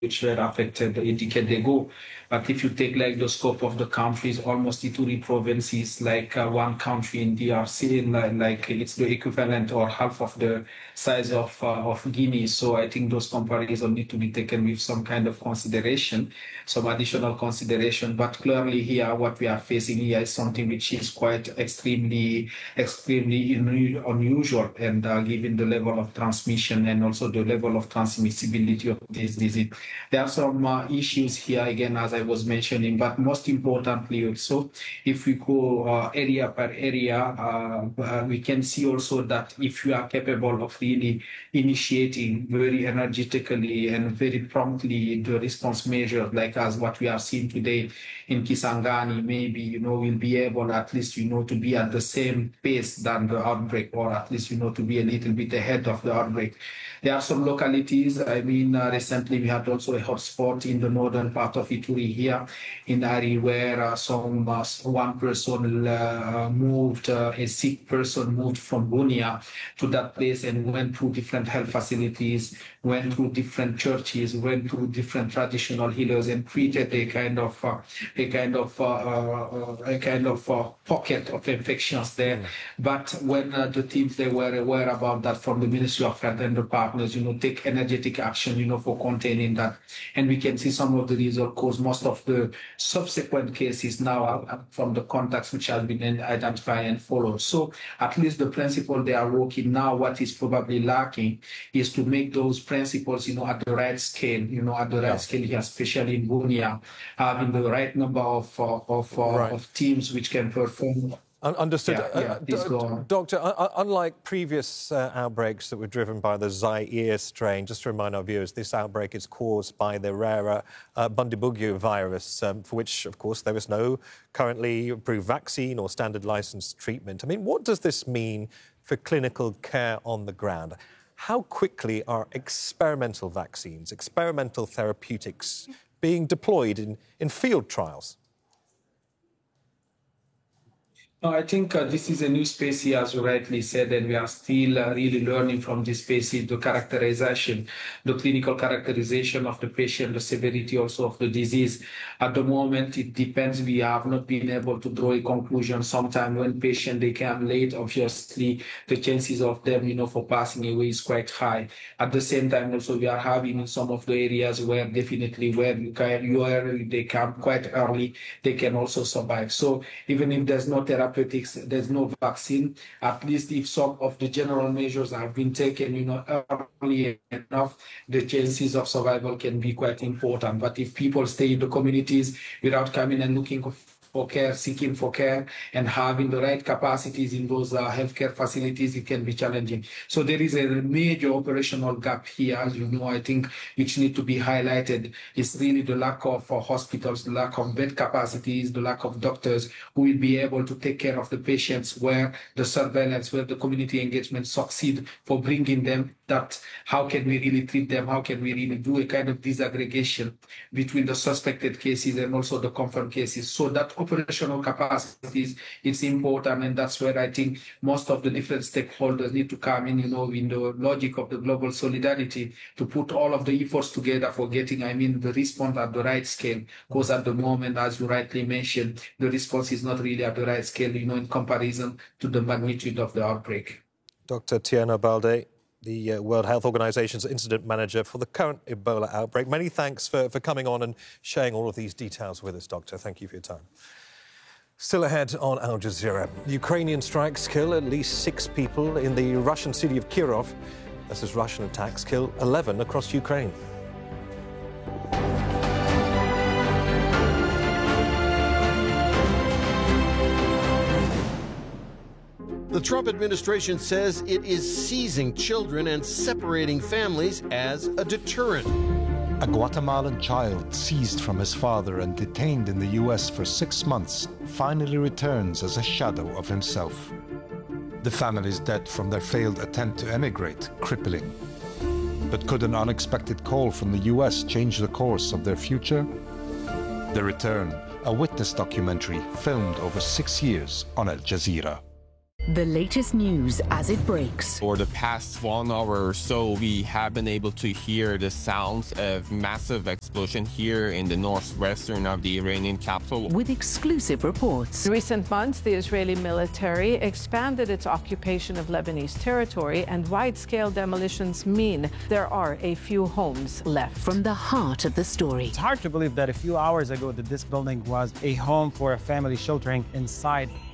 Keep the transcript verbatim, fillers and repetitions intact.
which were affected a decade ago. But if you take like the scope of the countries, almost Ituri province is like uh, one country in D R C, like, like it's the equivalent or half of the size of uh, of Guinea. So I think those comparisons need to be taken with some kind of consideration, some additional consideration. But clearly here, what we are facing here is something which is quite extremely, extremely unusual, and uh, given the level of transmission and also the level of transmissibility of this disease. There are some uh, issues here, again, as I was mentioning, but most importantly also, if we go uh, area per area, uh, uh, we can see also that if you are capable of really initiating very energetically and very promptly the response measures, like as what we are seeing today in Kisangani, maybe, you know, we'll be able at least, you know, to be at the same pace than the outbreak, or at least, you know, to be a little bit ahead of the outbreak. There are some localities, I mean, uh, recently we had also a hotspot in the northern part of Ituri here in Ari, where uh, some uh, one person uh, moved, uh, a sick person moved from Bunia to that place and went through different health facilities, went through different churches, went through different traditional healers, and created a kind of uh, a kind of uh, uh, a kind of uh, pocket of infections there. Mm. But when uh, the teams they were aware about that from the Ministry of Health and the partners, you know, take energetic action, you know, for containing that, and we can see some of the results. Cause most of the subsequent cases now are from the contacts which have been identified and followed. So at least the principle they are working now, what is probably lacking is to make those principles, you know, at the right scale, you know, at the right yeah. scale here, especially in Bunia, having the right number of uh, of, uh, right. of teams which can perform. Understood. Yeah, yeah, uh, Doctor, uh, unlike previous uh, outbreaks that were driven by the Zaire strain, just to remind our viewers, this outbreak is caused by the rarer uh, Bundibugyo virus, um, for which, of course, there is no currently approved vaccine or standard licensed treatment. I mean, what does this mean for clinical care on the ground? How quickly are experimental vaccines, experimental therapeutics being deployed in, in field trials? No, I think uh, this is a new space here, as you rightly said, and we are still uh, really learning from this space, the characterization, the clinical characterization of the patient, the severity also of the disease. At the moment, it depends. We have not been able to draw a conclusion. Sometimes when patient they come late, obviously the chances of them, you know, for passing away is quite high. At the same time, also we are having in some of the areas where definitely where you can, you are, they come quite early, they can also survive. So even if there's no therapy, there's no vaccine, at least if some of the general measures have been taken, you know, early enough, the chances of survival can be quite important. But if people stay in the communities without coming and looking for care, seeking for care, and having the right capacities in those uh, healthcare facilities, it can be challenging. So there is a major operational gap here, as you know, I think, which need to be highlighted. It's really the lack of uh, hospitals, the lack of bed capacities, the lack of doctors who will be able to take care of the patients, where the surveillance, where the community engagement succeed for bringing them that how can we really treat them, how can we really do a kind of disaggregation between the suspected cases and also the confirmed cases. So that operational capacities, it's important, and that's where I think most of the different stakeholders need to come in, you know, in the logic of the global solidarity, to put all of the efforts together for getting, I mean, the response at the right scale. Because at the moment, as you rightly mentioned, the response is not really at the right scale, you know, in comparison to the magnitude of the outbreak. Doctor Tiana Baldé, the uh, World Health Organization's incident manager for the current Ebola outbreak. Many thanks for, for coming on and sharing all of these details with us, Doctor. Thank you for your time. Still ahead on Al Jazeera. Ukrainian strikes kill at least six people in the Russian city of Kirov. This is Russian attacks kill eleven across Ukraine. The Trump administration says it is seizing children and separating families as a deterrent. A Guatemalan child seized from his father and detained in the U S for six months finally returns as a shadow of himself. The family is dead from their failed attempt to emigrate, crippling. But could an unexpected call from the U S change the course of their future? The Return, a witness documentary filmed over six years on Al Jazeera. The latest news as it breaks. For the past one hour or so, we have been able to hear the sounds of massive explosion here in the northwestern of the Iranian capital. With exclusive reports. In recent months, the Israeli military expanded its occupation of Lebanese territory, and wide-scale demolitions mean there are a few homes left. From the heart of the story. It's hard to believe that a few hours ago that this building was a home for a family sheltering inside.